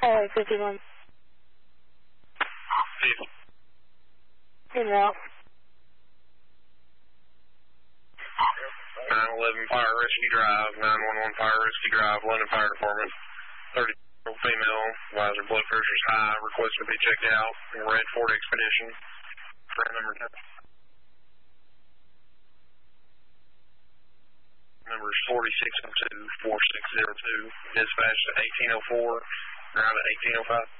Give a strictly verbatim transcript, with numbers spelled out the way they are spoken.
Highway fifty-one. fifty. In route. nine eleven Fire Rescue Drive, nine one one Fire Rescue Drive, London Fire Department. thirty-year-old female, advisor blood pressure is high, request to be checked out. Red Ford Expedition. Friend number ten. Number is forty-six oh two, four six zero two. Dispatch to eighteen oh four, ground at eighteen oh five.